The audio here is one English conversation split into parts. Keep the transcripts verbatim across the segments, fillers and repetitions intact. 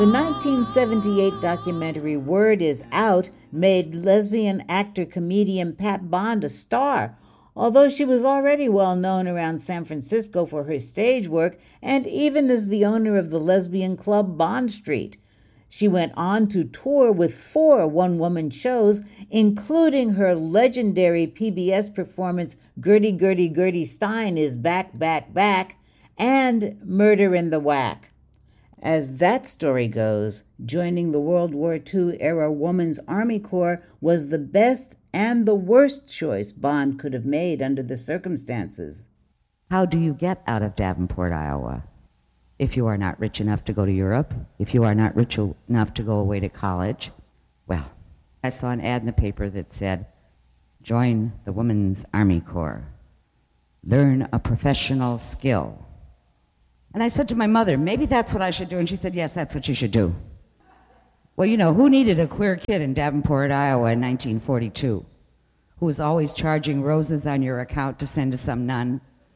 The nineteen seventy-eight documentary Word Is Out made lesbian actor-comedian Pat Bond a star, although she was already well known around San Francisco for her stage work and even as the owner of the lesbian club Bond Street. She went on to tour with four one-woman shows, including her legendary P B S performance Gertie Gertie Gertie Stein is Back, Back, Back, and Murder in the Whack. As that story goes, joining the World War Two era Women's Army Corps was the best and the worst choice Bond could have made under the circumstances. How do you get out of Davenport, Iowa? If you are not rich enough to go to Europe, if you are not rich enough to go away to college, well, I saw an ad in the paper that said, join the Women's Army Corps. Learn a professional skill. And I said to my mother, maybe that's what I should do. And she said, yes, that's what you should do. Well, you know, who needed a queer kid in Davenport, Iowa in nineteen forty-two? Who was always charging roses on your account to send to some nun?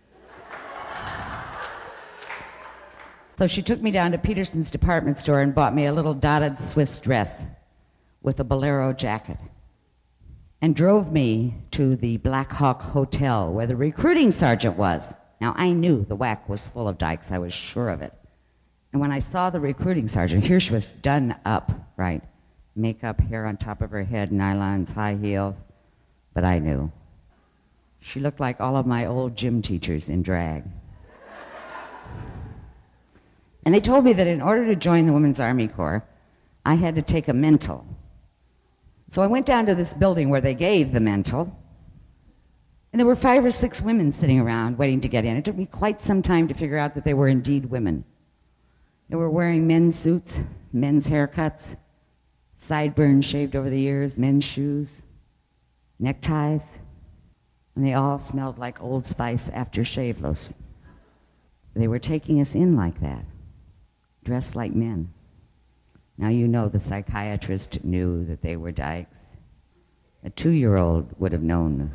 So she took me down to Peterson's department store and bought me a little dotted Swiss dress with a bolero jacket and drove me to the Black Hawk Hotel where the recruiting sergeant was. Now, I knew the whack was full of dykes. I was sure of it. And when I saw the recruiting sergeant, here she was done up, right? Makeup, hair on top of her head, nylons, high heels. But I knew. She looked like all of my old gym teachers in drag. And they told me that in order to join the Women's Army Corps, I had to take a mental. So I went down to this building where they gave the mental, and there were five or six women sitting around waiting to get in. It took me quite some time to figure out that they were indeed women. They were wearing men's suits, men's haircuts, sideburns shaved over the ears, men's shoes, neckties, and they all smelled like Old Spice aftershave lotion. They were taking us in like that, dressed like men. Now you know the psychiatrist knew that they were dykes. A two-year-old would have known.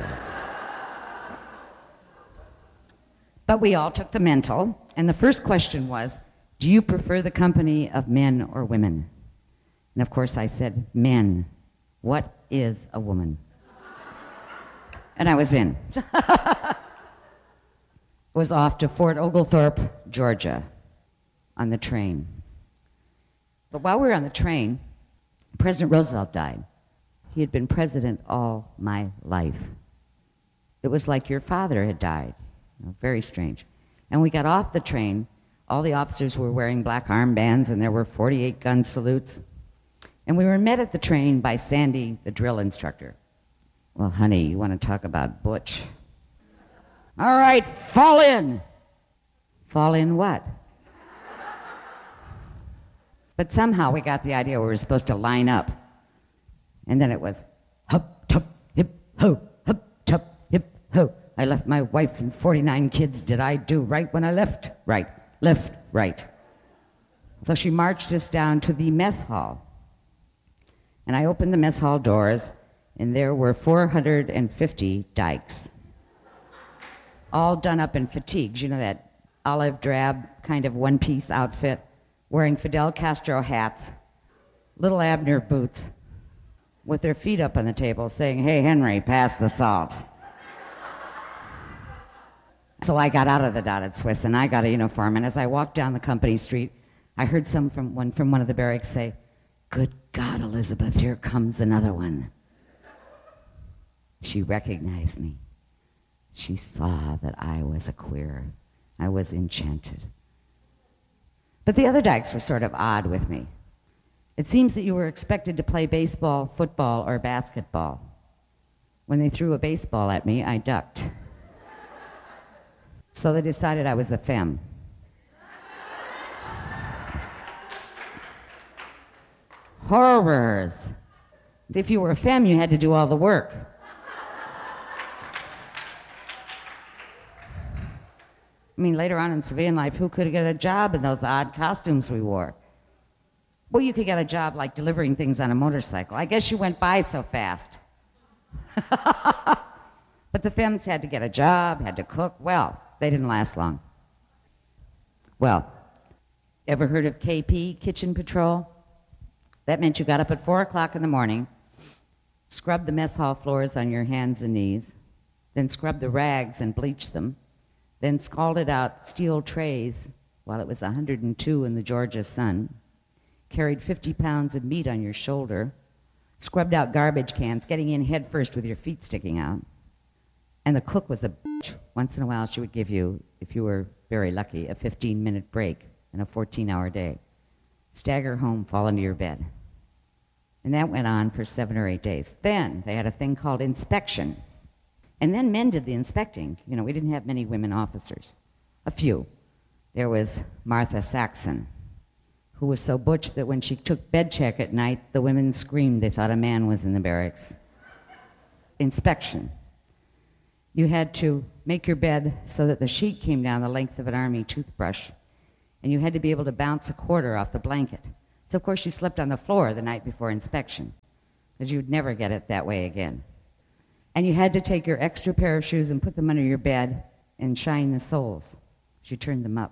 But we all took the mental, and the first question was, do you prefer the company of men or women? And of course I said, men. What is a woman? And I was in. Was off to Fort Oglethorpe, Georgia, on the train. But while we were on the train, President Roosevelt died. He had been president all my life. It was like your father had died. You know, very strange. And we got off the train. All the officers were wearing black armbands, and there were forty-eight gun salutes. And we were met at the train by Sandy, the drill instructor. Well, honey, you want to talk about butch? All right, fall in. Fall in what? But somehow we got the idea we were supposed to line up. And then it was, hup, tup, hip, ho, hup, tup, hip, ho. I left my wife and forty-nine kids. Did I do right when I left? Right. Left, right. So she marched us down to the mess hall. And I opened the mess hall doors, and there were four hundred fifty dykes, all done up in fatigues. You know, that olive drab kind of one-piece outfit, wearing Fidel Castro hats, little Abner boots, with their feet up on the table saying, hey, Henry, pass the salt. So I got out of the dotted Swiss and I got a uniform, and as I walked down the company street, I heard some from one from one of the barracks say, good God, Elizabeth, here comes another one. She recognized me. She saw that I was a queer. I was enchanted. But the other dykes were sort of odd with me. It seems that you were expected to play baseball, football, or basketball. When they threw a baseball at me, I ducked. So they decided I was a femme. Horrors. If you were a femme, you had to do all the work. I mean, later on in civilian life, who could get a job in those odd costumes we wore? Well, you could get a job like delivering things on a motorcycle. I guess you went by so fast. But the femmes had to get a job, had to cook. Well, they didn't last long. Well, Ever heard of K P, Kitchen Patrol? That meant you got up at four o'clock in the morning, scrubbed the mess hall floors on your hands and knees, then scrubbed the rags and bleached them, then scalded out steel trays while it was one hundred two in the Georgia sun, carried fifty pounds of meat on your shoulder, scrubbed out garbage cans, getting in head first with your feet sticking out. And the cook was a bitch. Once in a while she would give you, if you were very lucky, a fifteen-minute break in a fourteen-hour day. Stagger home, fall into your bed. And that went on for seven or eight days. Then they had a thing called inspection. And then men did the inspecting. You know, we didn't have many women officers. A few. There was Martha Saxon, who was so butch that when she took bed check at night, the women screamed they thought a man was in the barracks. Inspection. You had to make your bed so that the sheet came down the length of an army toothbrush, and you had to be able to bounce a quarter off the blanket. So, of course, you slept on the floor the night before inspection, because you'd never get it that way again. And you had to take your extra pair of shoes and put them under your bed and shine the soles. She turned them up.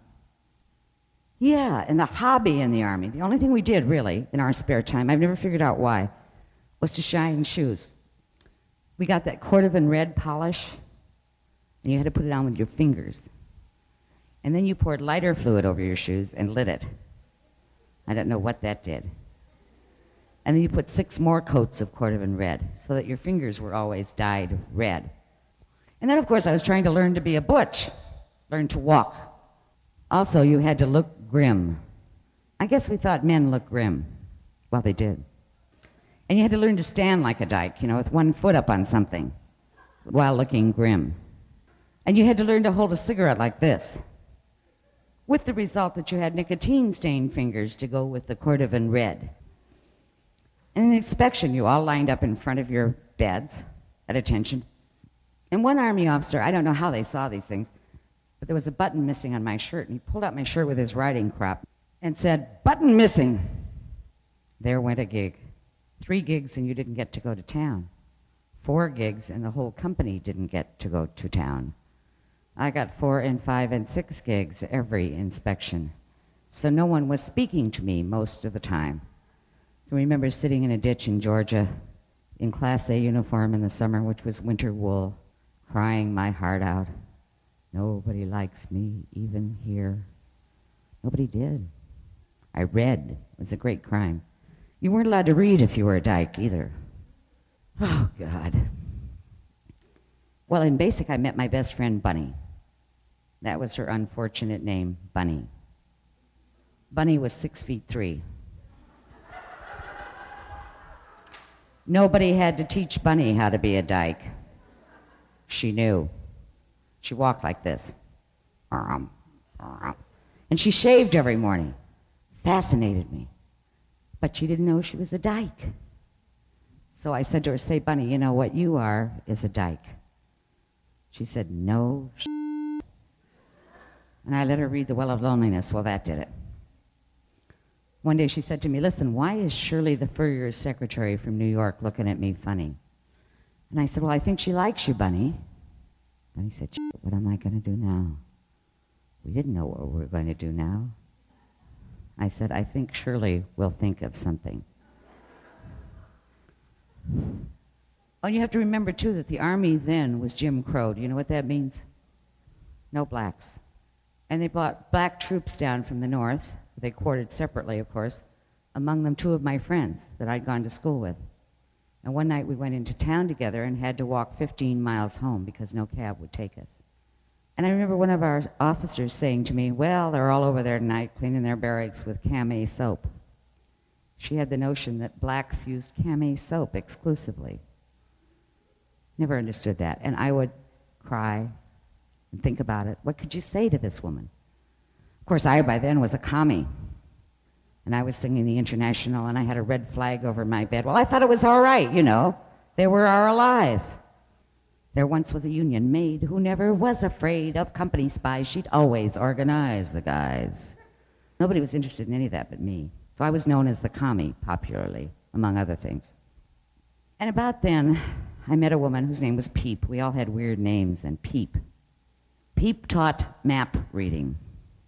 Yeah, and the hobby in the Army, the only thing we did, really, in our spare time, I've never figured out why, was to shine shoes. We got that Cordovan red polish, and you had to put it on with your fingers. And then you poured lighter fluid over your shoes and lit it. I don't know what that did. And then you put six more coats of Cordovan red so that your fingers were always dyed red. And then, of course, I was trying to learn to be a butch, learn to walk. Also, you had to look grim. I guess we thought men looked grim. Well, they did. And you had to learn to stand like a dyke, you know, with one foot up on something while looking grim. And you had to learn to hold a cigarette like this, with the result that you had nicotine-stained fingers to go with the Cordovan red. In an inspection, you all lined up in front of your beds at attention. And one Army officer, I don't know how they saw these things, but there was a button missing on my shirt, and he pulled out my shirt with his riding crop and said, "Button missing." There went a gig. Three gigs and you didn't get to go to town. Four gigs and the whole company didn't get to go to town. I got four and five and six gigs every inspection. So no one was speaking to me most of the time. I remember sitting in a ditch in Georgia in Class A uniform in the summer, which was winter wool, crying my heart out. Nobody likes me, even here. Nobody did. I read. It was a great crime. You weren't allowed to read if you were a dyke either. Oh, God. Well, in basic, I met my best friend, Bunny. That was her unfortunate name, Bunny. Bunny was six feet three. Nobody had to teach Bunny how to be a dyke. She knew. She walked like this. And she shaved every morning. Fascinated me. But she didn't know she was a dyke. So I said to her, "Say, Bunny, you know what you are is a dyke." She said, "No sh-." And I let her read The Well of Loneliness. Well, that did it. One day she said to me, "Listen, why is Shirley the Furrier's secretary from New York looking at me funny?" And I said, "Well, I think she likes you, Bunny." Bunny said, "What am I going to do now?" We didn't know what we were going to do now. I said, "I think Shirley will think of something." Oh, you have to remember, too, that the Army then was Jim Crow. Do you know what that means? No blacks. And they brought black troops down from the north. They quartered separately, of course, among them two of my friends that I'd gone to school with. And one night we went into town together and had to walk fifteen miles home because no cab would take us. And I remember one of our officers saying to me, "Well, they're all over there tonight cleaning their barracks with Camay soap." She had the notion that blacks used Camay soap exclusively. Never understood that. And I would cry and think about it. What could you say to this woman? Of course, I, by then, was a commie. And I was singing the International, and I had a red flag over my bed. Well, I thought it was all right, you know. They were our allies. There once was a Union maid who never was afraid of company spies. She'd always organize the guys. Nobody was interested in any of that but me. So I was known as the commie, popularly, among other things. And about then, I met a woman whose name was Peep. We all had weird names then. Peep. Peep taught map reading.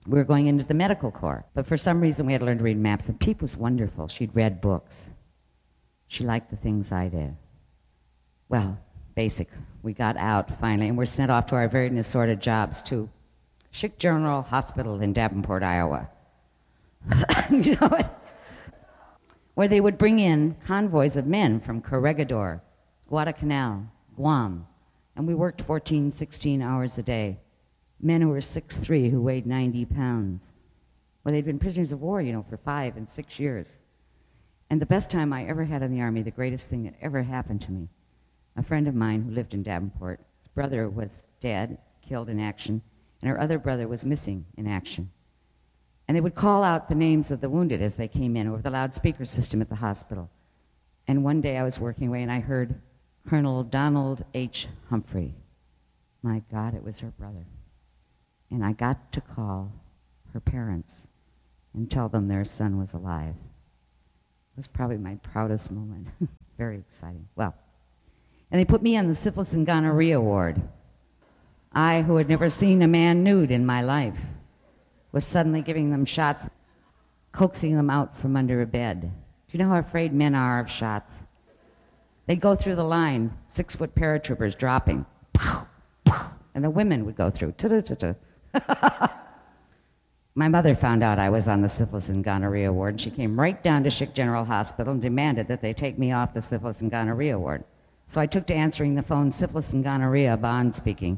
We were going into the medical corps, but for some reason we had to learn to read maps, and Peep was wonderful. She'd read books. She liked the things I did. Well, basic. We got out finally, and we're sent off to our very assorted jobs to Schick General Hospital in Davenport, Iowa. You know what? Where they would bring in convoys of men from Corregidor, Guadalcanal, Guam, and we worked fourteen, sixteen hours a day. Men who were six foot three, who weighed ninety pounds. Well, they'd been prisoners of war, you know, for five and six years. And the best time I ever had in the Army, the greatest thing that ever happened to me, a friend of mine who lived in Davenport, his brother was dead, killed in action, and her other brother was missing in action. And they would call out the names of the wounded as they came in over the loudspeaker system at the hospital. And one day I was working away and I heard Colonel Donald H. Humphrey. My God, it was her brother. And I got to call her parents and tell them their son was alive. It was probably my proudest moment. Very exciting. Well, and they put me on the syphilis and gonorrhea ward. I, who had never seen a man nude in my life, was suddenly giving them shots, coaxing them out from under a bed. Do you know how afraid men are of shots? They'd go through the line, six-foot paratroopers dropping, and the women would go through. Ta-da-ta-ta. My mother found out I was on the syphilis and gonorrhea ward, and she came right down to Schick General Hospital and demanded that they take me off the syphilis and gonorrhea ward. So I took to answering the phone, syphilis and gonorrhea, Bond speaking.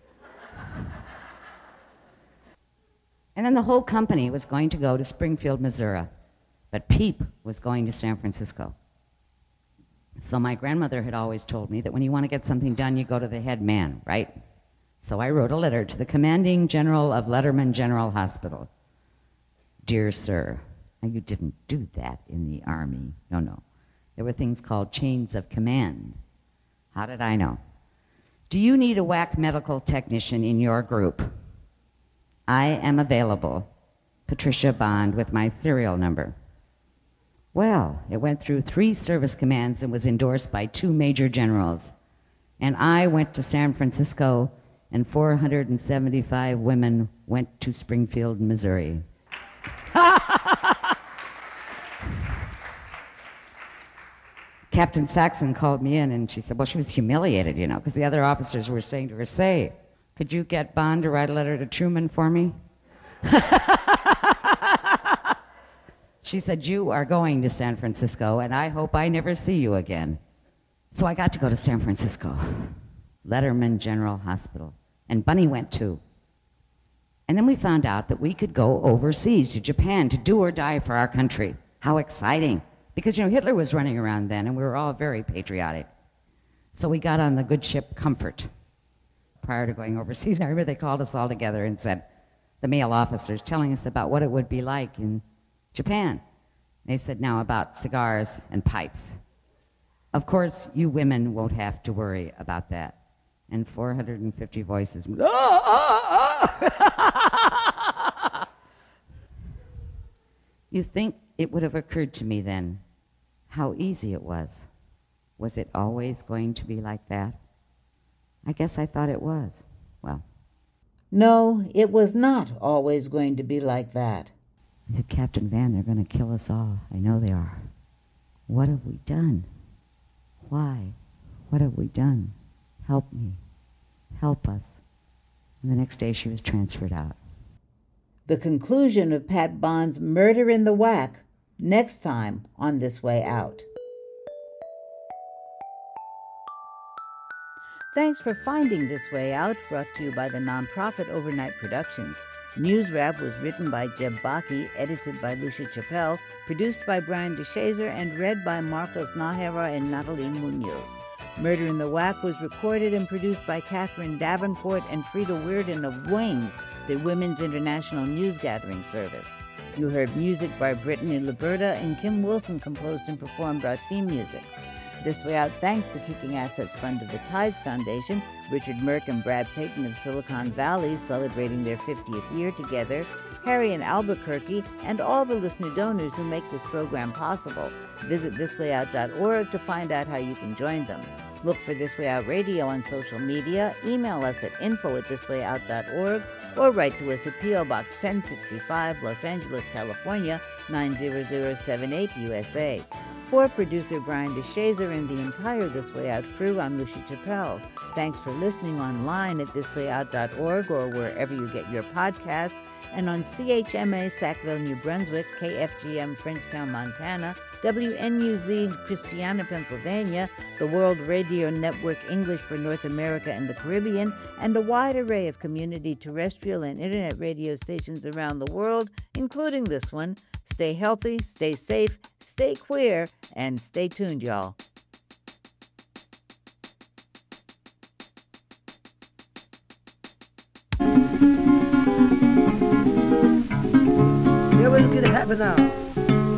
And then the whole company was going to go to Springfield, Missouri, but Peep was going to San Francisco. So my grandmother had always told me that when you want to get something done, you go to the head man, right? So I wrote a letter to the commanding general of Letterman General Hospital. Dear sir, now you didn't do that in the Army. No, no. There were things called chains of command. How did I know? Do you need a W A C medical technician in your group? I am available. Patricia Bond, with my serial number. Well, it went through three service commands and was endorsed by two major generals. And I went to San Francisco, and four hundred seventy-five women went to Springfield, Missouri. Captain Saxon called me in, and she said, well, she was humiliated, you know, because the other officers were saying to her, say, could you get Bond to write a letter to Truman for me? She said, you are going to San Francisco, and I hope I never see you again. So I got to go to San Francisco, Letterman General Hospital, and Bunny went too. And then we found out that we could go overseas to Japan to do or die for our country. How exciting. Because, you know, Hitler was running around then, and we were all very patriotic. So we got on the good ship Comfort. Prior to going overseas, I remember they called us all together and said, the male officers telling us about what it would be like in Japan. They said, now about cigars and pipes. Of course, you women won't have to worry about that. And four hundred fifty voices, oh, oh, oh. You think it would have occurred to me then how easy it was. Was it always going to be like that? I guess I thought it was. Well. No, it was not always going to be like that. I said, Captain Van, they're going to kill us all. I know they are. What have we done? Why? What have we done? Help me. Help us. And the next day she was transferred out. The conclusion of Pat Bond's murder in the W A C next time on This Way Out. Thanks for finding This Way Out, brought to you by the nonprofit Overnight Productions. News Wrap was written by Jeb Baki, edited by Lucia Chappelle, produced by Brian DeShazer, and read by Marcos Nahara and Natalie Munoz. Murder in the W A C was recorded and produced by Catherine Davenport and Frida Weirden of Wings, the Women's International News Gathering Service. You heard music by Brittany Liberta, and Kim Wilson composed and performed our theme music. This Way Out thanks the Kicking Assets Fund of the Tides Foundation, Richard Merck and Brad Payton of Silicon Valley celebrating their fiftieth year together, Harry in Albuquerque, and all the listener donors who make this program possible. Visit this way out dot org to find out how you can join them. Look for This Way Out Radio on social media, email us at info at this way out dot org, or write to us at P O. Box ten sixty-five, Los Angeles, California, nine zero zero seven eight, U S A. For producer Brian DeShazer and the entire This Way Out crew, I'm Lucy Chappelle. Thanks for listening online at this way out dot org or wherever you get your podcasts, and on C H M A Sackville, New Brunswick, K F G M Frenchtown, Montana, W N U Z Christiana, Pennsylvania, the World Radio Network English for North America and the Caribbean, and a wide array of community terrestrial and internet radio stations around the world, including this one. Stay healthy, stay safe, stay queer, and stay tuned, y'all. Yeah, what's gonna happen now?